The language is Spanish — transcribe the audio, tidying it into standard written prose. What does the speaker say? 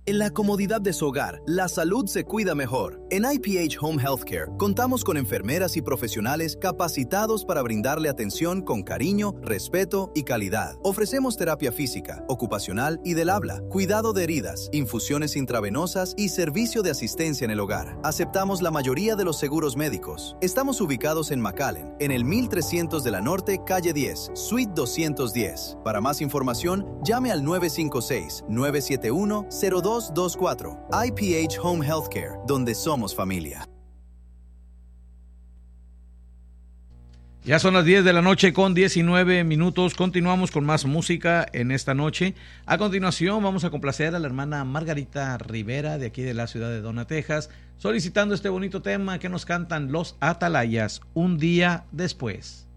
En la comodidad de su hogar, la salud se cuida mejor. En IPH Home Healthcare, contamos con enfermeras y profesionales capacitados para brindarle atención con cariño, respeto y calidad. Ofrecemos terapia física, ocupacional y del habla, cuidado de heridas, infusiones intravenosas y servicio de asistencia en el hogar. Aceptamos la mayoría de los seguros médicos. Estamos ubicados en McAllen, en el 1300 de la Norte, calle 10, suite 210. Para más información, llame al 956-971-0224. IPH Home Healthcare, donde somos familia. Ya son las 10 de la noche con 19 minutos. Continuamos con más música en esta noche. A continuación vamos a complacer a la hermana Margarita Rivera de aquí de la ciudad de Donna, Texas, solicitando este bonito tema que nos cantan los Atalayas, Un día después.